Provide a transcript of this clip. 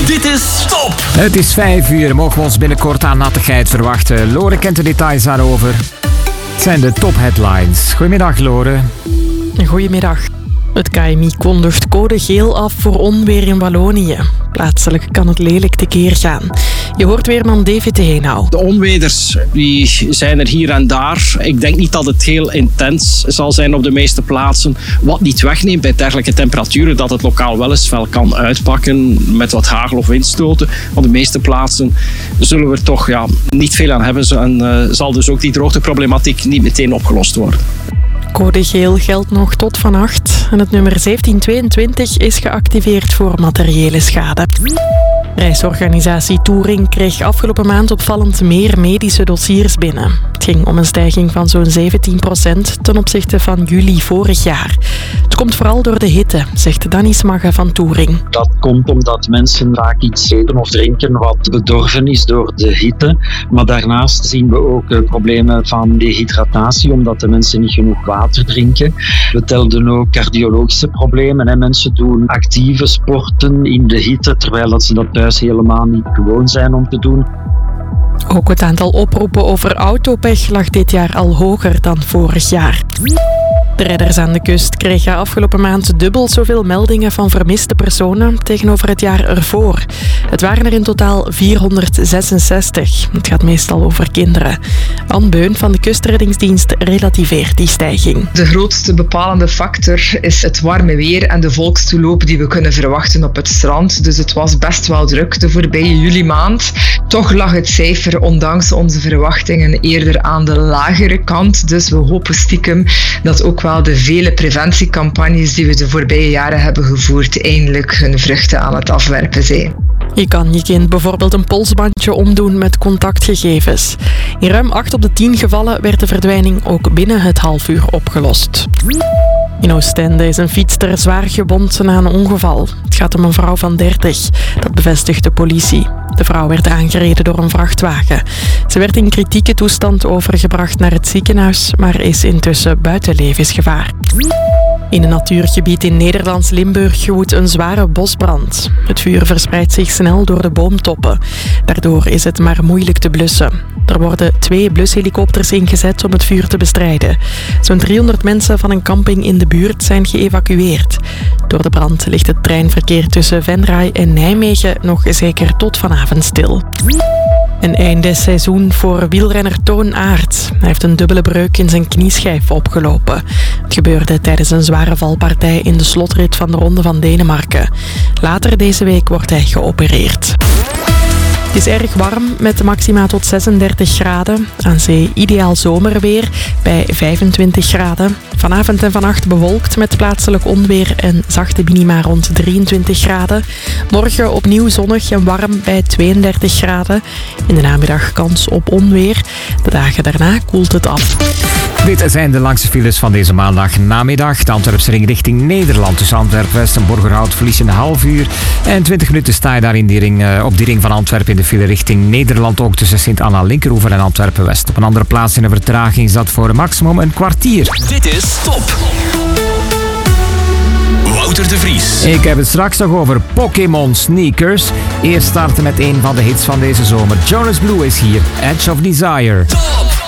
Dit is Top. Het is 5:00. Mogen we ons binnenkort aan nattigheid verwachten? Lore kent de details daarover. Het zijn de top-headlines. Goedemiddag, Lore. Goedemiddag. Het KMI kondigt code geel af voor onweer in Wallonië. Plaatselijk kan het lelijk tekeer gaan. Je hoort weerman David Heenau. De onweders die zijn er hier en daar. Ik denk niet dat het heel intens zal zijn op de meeste plaatsen. Wat niet wegneemt bij dergelijke temperaturen dat het lokaal wel eens fel kan uitpakken met wat hagel of windstoten. Op de meeste plaatsen zullen we er toch niet veel aan hebben en zal dus ook die droogteproblematiek niet meteen opgelost worden. Code geel geldt nog tot vannacht en het nummer 1722 is geactiveerd voor materiële schade. Reisorganisatie Touring kreeg afgelopen maand opvallend meer medische dossiers binnen. Het ging om een stijging van zo'n 17% ten opzichte van juli vorig jaar. Het komt vooral door de hitte, zegt Danny Smagge van Touring. Dat komt omdat mensen vaak iets eten of drinken wat bedorven is door de hitte. Maar daarnaast zien we ook problemen van dehydratatie, omdat de mensen niet genoeg water drinken. We telden ook cardiologische problemen. Mensen doen actieve sporten in de hitte, terwijl dat ze dat thuis helemaal niet gewoon zijn om te doen. Ook het aantal oproepen over autopech lag dit jaar al hoger dan vorig jaar. De redders aan de kust kregen afgelopen maand dubbel zoveel meldingen van vermiste personen tegenover het jaar ervoor. Het waren er in totaal 466. Het gaat meestal over kinderen. Anne Beun van de Kustreddingsdienst relativeert die stijging. De grootste bepalende factor is het warme weer en de volkstoeloop die we kunnen verwachten op het strand. Dus het was best wel druk de voorbije juli-maand. Toch lag het cijfer ondanks onze verwachtingen eerder aan de lagere kant. Dus we hopen stiekem dat ook wel de vele preventiecampagnes die we de voorbije jaren hebben gevoerd eindelijk hun vruchten aan het afwerpen zijn. Je kan je kind bijvoorbeeld een polsbandje omdoen met contactgegevens. In ruim 8 op de 10 gevallen werd de verdwijning ook binnen het half uur opgelost. In Oostende is een fietster zwaar gewond na een ongeval. Het gaat om een vrouw van 30. Dat bevestigt de politie. De vrouw werd aangereden door een vrachtwagen. Ze werd in kritieke toestand overgebracht naar het ziekenhuis, maar is intussen buiten levensgevaar. In een natuurgebied in Nederlands Limburg woedt een zware bosbrand. Het vuur verspreidt zich snel door de boomtoppen. Daardoor is het maar moeilijk te blussen. Er worden 2 blushelikopters ingezet om het vuur te bestrijden. Zo'n 300 mensen van een camping in de buurt zijn geëvacueerd. Door de brand ligt het treinverkeer tussen Venray en Nijmegen nog zeker tot vanavond stil. Een einde seizoen voor wielrenner Toon Aert. Hij heeft een dubbele breuk in zijn knieschijf opgelopen. Het gebeurde tijdens een zware valpartij in de slotrit van de Ronde van Denemarken. Later deze week wordt hij geopereerd. Het is erg warm met maxima tot 36 graden. Aan zee ideaal zomerweer bij 25 graden. Vanavond en vannacht bewolkt met plaatselijk onweer en zachte minima rond 23 graden. Morgen opnieuw zonnig en warm bij 32 graden. In de namiddag kans op onweer. De dagen daarna koelt het af. Dit zijn de langste files van deze maandag namiddag. De Antwerpse ring richting Nederland. Tussen Antwerp-West en Borgerhout verlies je een half uur. En 20 minuten sta je daar in op die ring van Antwerpen in de file richting Nederland. Ook tussen Sint-Anna Linkeroever en Antwerpen-West. Op een andere plaats in de vertraging is dat voor een maximum een kwartier. Dit is Top. Wouter de Vries. Ik heb het straks nog over Pokémon sneakers. Eerst starten met een van de hits van deze zomer. Jonas Blue is hier. Edge of Desire. Top.